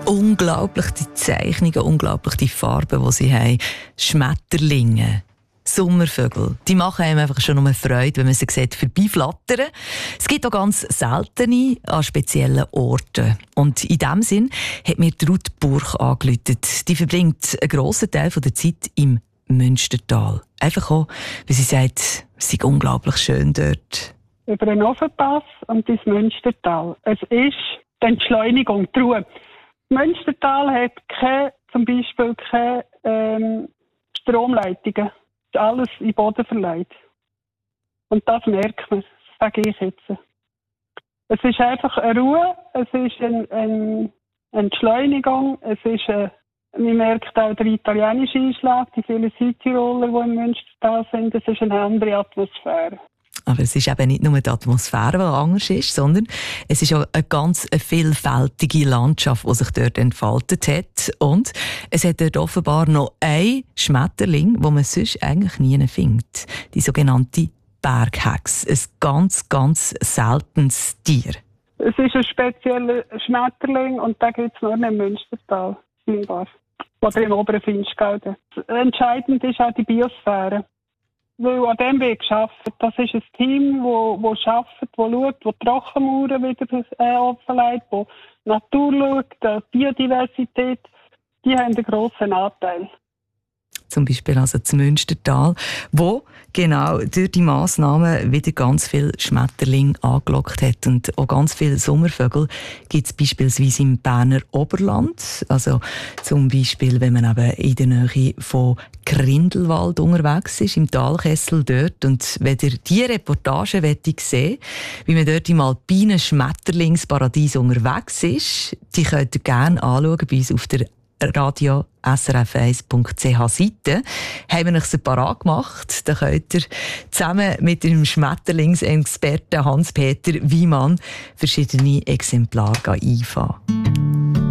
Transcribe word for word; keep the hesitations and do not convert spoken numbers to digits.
Unglaublich die Zeichnungen, unglaublich die Farben, die sie haben. Schmetterlinge, Sommervögel, die machen einem einfach schon nur Freude, wenn man sie sieht, vorbeiflattern. Es gibt auch ganz seltene an speziellen Orten. Und in diesem Sinn hat mir Ruth Burch angerufen. Die verbringt einen grossen Teil der Zeit im Münstertal. Einfach auch, weil sie sagt, es sei unglaublich schön dort. Über den Ofenpass und das Münstertal. Es ist die Entschleunigung, die Ruhe. Das Münstertal hat keine, zum Beispiel keine ähm, Stromleitungen. Es ist alles in den Boden verlegt. Und das merkt man, das sage ich jetzt. Es ist einfach eine Ruhe, es ist eine, eine Entschleunigung, es ist eine, man merkt auch den italienischen Einschlag, die vielen Südtiroler, die im Münstertal sind, es ist eine andere Atmosphäre. Aber es ist eben nicht nur die Atmosphäre, die anders ist, sondern es ist auch eine ganz vielfältige Landschaft, die sich dort entfaltet hat. Und es hat dort offenbar noch ein Schmetterling, den man sonst eigentlich nie findet. Die sogenannte Berghex. Ein ganz, ganz seltenes Tier. Es ist ein spezieller Schmetterling und den gibt es nur im Münstertal, scheinbar. Oder im oberen Finchgau. Entscheidend ist auch die Biosphäre. Weil an dem wird gearbeitet. Das ist ein Team, das arbeitet, das schaut, das die Trockenmauern wieder äh, offenlegt, das die Natur schaut, die Biodiversität. Die haben einen grossen Anteil. Zum Beispiel also das Münstertal, wo genau durch die Massnahmen wieder ganz viele Schmetterlinge angelockt hat. Und auch ganz viele Sommervögel gibt es beispielsweise im Berner Oberland. Also zum Beispiel, wenn man eben in der Nähe von Grindelwald unterwegs ist, im Talkessel dort. Und wenn ihr diese Reportage sehen, wie man dort im alpinen Schmetterlingsparadies unterwegs ist, die könnt ihr gerne anschauen bei uns auf der radio s r f eins punkt c h Seite. Haben wir euch separat gemacht. Da könnt ihr zusammen mit dem Schmetterlingsexperten Hans-Peter Wiemann verschiedene Exemplare einfahren.